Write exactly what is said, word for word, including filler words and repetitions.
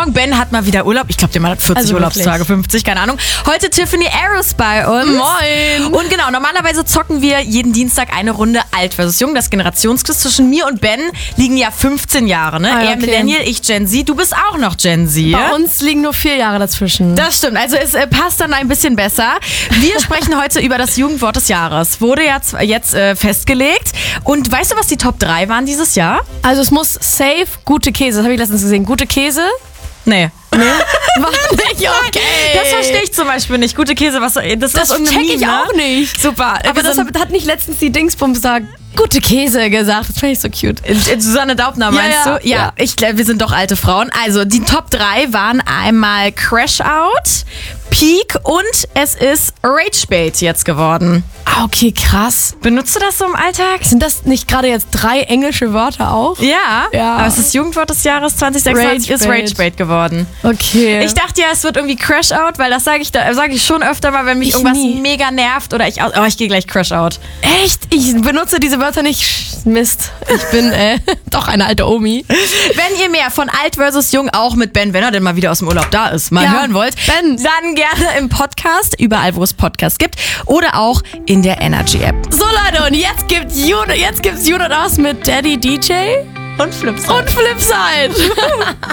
Morgen. Ben hat mal wieder Urlaub. Ich glaube, der Mann hat vierzig Also Urlaubstage, wirklich. fünfzig, keine Ahnung. Heute Tiffany Arrows bei uns. Moin. Und genau, normalerweise zocken wir jeden Dienstag eine Runde Alt versus Jung. Das Generationsquiz zwischen mir und Ben liegen ja fünfzehn Jahre. Ne? Ah, ja, Er okay. Millennial, ich Gen Z. Du bist auch noch Gen Z. Bei uns liegen nur vier Jahre dazwischen. Das stimmt, also es äh, passt dann ein bisschen besser. Wir sprechen heute über das Jugendwort des Jahres. Wurde ja z- jetzt äh, festgelegt. Und weißt du, was die Top drei waren dieses Jahr? Also es muss safe gute Käse, das habe ich letztens gesehen. Gute Käse? Nee. War nicht okay. Das verstehe ich zum Beispiel nicht. Gute Käse, was das, Das ist check Meme, ich ne? auch nicht. Super. Aber Wir das sind- hat, hat nicht letztens die Dingsbums da gute Käse gesagt. Das fand ich so cute. Äh, Susanne Daubner, meinst Ja, ja. du? Ja, Ja. ich glaube, wir sind doch alte Frauen. Also, die Top drei waren einmal Crash Out, Peak und es ist Rage Bait jetzt geworden. Ah, okay, krass. Benutzt du das so im Alltag? Sind das nicht gerade jetzt drei englische Wörter auch? Ja, Ja. aber es ist Jugendwort des Jahres zwanzig sechsundzwanzig ist Rage Bait. Rage Bait geworden. Okay. Ich dachte ja, es wird irgendwie Crash Out, weil das sage ich, da- sag ich schon öfter mal, wenn mich Ich irgendwas nie. mega nervt oder ich, oh, ich gehe gleich Crash Out. Echt? Ich benutze diese Wörter nicht. Sch- Mist. Ich bin äh, doch eine alte Omi. Wenn ihr mehr von Alt versus Jung auch mit Ben, wenn er denn mal wieder aus dem Urlaub da ist, mal Ja, hören wollt, Ben. dann gerne im Podcast, überall wo es Podcasts gibt oder auch in der Energy App. So Leute, und jetzt gibt Juno, jetzt gibt's Juno aus mit Daddy D J Und Flips. und Flipside.